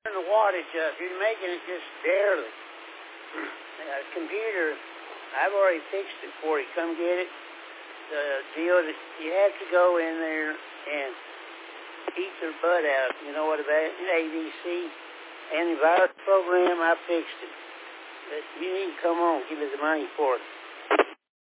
turn the wattage up. You're making it just barely. Computer, I've already fixed it for you. Come get it. The deal that you have to go in there and eat their butt out. You know what about ABC? Antivirus program, I fixed it. But you need to come on, give me the money for it.